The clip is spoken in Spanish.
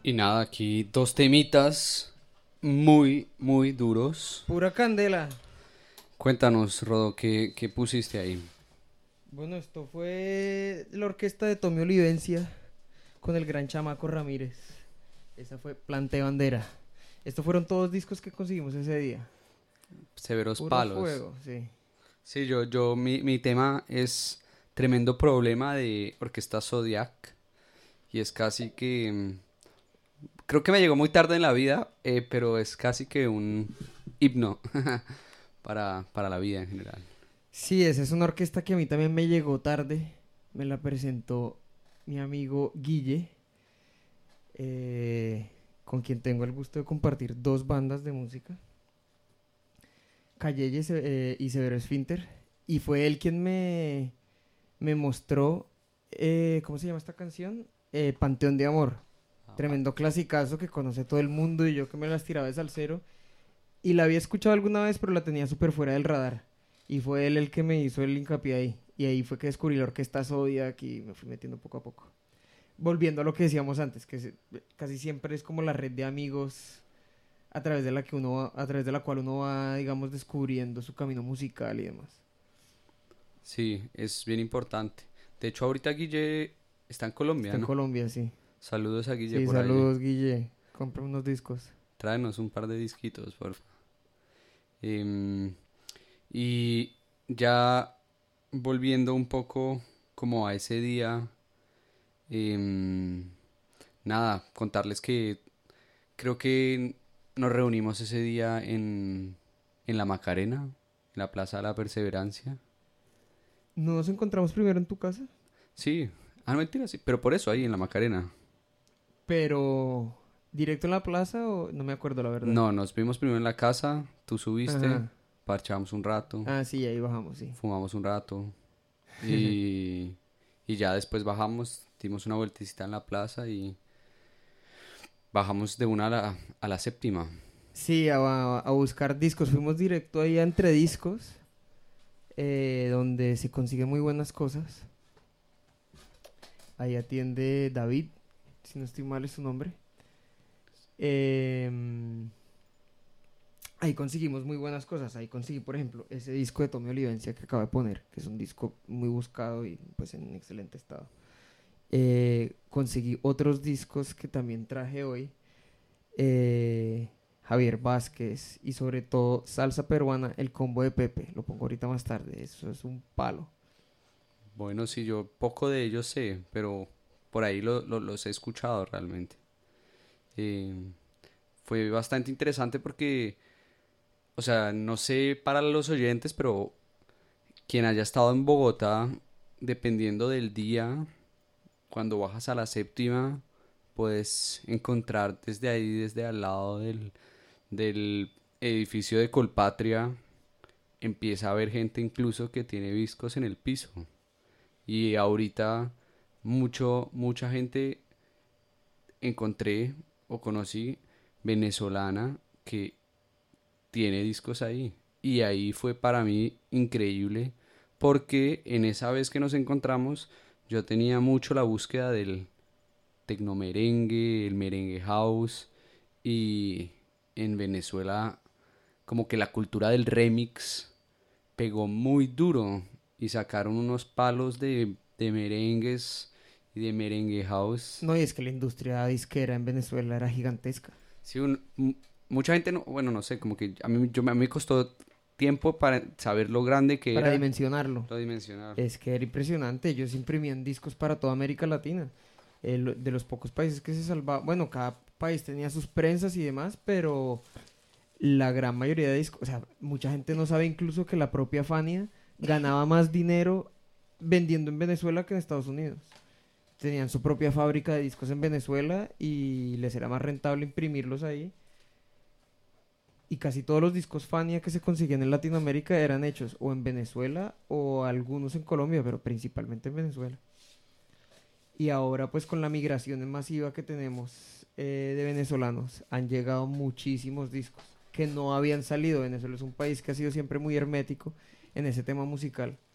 Y nada, aquí dos temitas muy duros. Pura candela. Cuéntanos, Rodo, ¿qué pusiste ahí? Bueno, esto fue la orquesta de Tommy Olivencia con el gran chamaco Ramírez. Esa fue Plante Bandera. Estos fueron todos discos que conseguimos ese día. Severos Puro palos. fuego, sí. Sí, mi tema es tremendo problema de Orquesta Zodiac. Y es casi que... creo que me llegó muy tarde en la vida, pero es casi que un himno para la vida en general. Sí, esa es una orquesta que a mí también me llegó tarde. Me la presentó mi amigo Guille, con quien tengo el gusto de compartir dos bandas de música, Cayeye y Severo Esfínter. Y fue él quien me mostró, ¿cómo se llama esta canción? Panteón de Amor. Ah, Tremendo clasicazo que conoce todo el mundo y yo que me las tiraba de salsero. Y la había escuchado alguna vez, pero la tenía súper fuera del radar. Y fue él el que me hizo el hincapié ahí. Y ahí fue que descubrí la orquesta Zodiac y me fui metiendo poco a poco. Volviendo a lo que decíamos antes, casi siempre es como la red de amigos a través de la que a través de la cual uno va, digamos, descubriendo su camino musical y demás. sí, es bien importante. De hecho, ahorita Guille está en Colombia, Está en ¿no? Colombia, sí. Saludos a Guille Sí, por ahí. saludos, Guille. Compra unos discos. Tráenos un par de disquitos, por favor. Y ya volviendo un poco como a ese día, em, nada, contarles que creo que nos reunimos ese día en la Macarena, en la Plaza de la Perseverancia. ¿No nos encontramos primero en tu casa? Sí, no mentira, sí, pero por eso ahí en la Macarena. Pero, ¿directo en la plaza o no me acuerdo la verdad? No, nos vimos primero en la casa, tú subiste, Ajá. parchamos un rato, Ah, sí, ahí bajamos, sí. fumamos un rato y, y ya después bajamos, dimos una vueltecita en la plaza y bajamos de una a la séptima. Sí, a buscar discos. Fuimos directo ahí a Entre Discos, donde se consiguen muy buenas cosas. Ahí atiende David, si no estoy mal es su nombre. Em, Ahí conseguimos muy buenas cosas. Ahí conseguí, por ejemplo, ese disco de Tommy Olivencia que acabo de poner, que es un disco muy buscado y pues en excelente estado. Conseguí otros discos que también traje hoy. Javier Vázquez y sobre todo salsa peruana, el combo de Pepe. Lo pongo ahorita más tarde, eso es un palo. Bueno, sí, yo poco de ellos sé, pero por ahí los he escuchado realmente. Eh, Fue bastante interesante porque, o sea, no sé para los oyentes, pero quien haya estado en Bogotá, dependiendo del día, cuando bajas a la séptima, puedes encontrar desde ahí, desde al lado del edificio de Colpatria, empieza a haber gente incluso que tiene discos en el piso. Y ahorita mucha gente encontré o conocí venezolana que tiene discos ahí. Y ahí fue para mí increíble porque en esa vez que nos encontramos yo tenía mucho la búsqueda del tecnomerengue, el merengue house y en Venezuela como que la cultura del remix pegó muy duro y sacaron unos palos de merengues y de merengue house. No, y es que la industria disquera en Venezuela era gigantesca. Sí, mucha gente no, bueno, no sé, como que a mí me costó tiempo para saber lo grande que Para era, dimensionarlo. lo dimensionar. Es que era impresionante. Ellos imprimían discos para toda América Latina. De los pocos países que se salvaban. Bueno, cada país tenía sus prensas y demás, pero la gran mayoría de discos. O sea, mucha gente no sabe incluso que la propia Fania ganaba más dinero vendiendo en Venezuela que en Estados Unidos. Tenían su propia fábrica de discos en Venezuela y les era más rentable imprimirlos ahí. Y casi todos los discos Fania que se conseguían en Latinoamérica eran hechos o en Venezuela o algunos en Colombia, pero principalmente en Venezuela. Y ahora pues con la migración masiva que tenemos, de venezolanos, han llegado muchísimos discos que no habían salido. Venezuela es un país que ha sido siempre muy hermético en ese tema musical.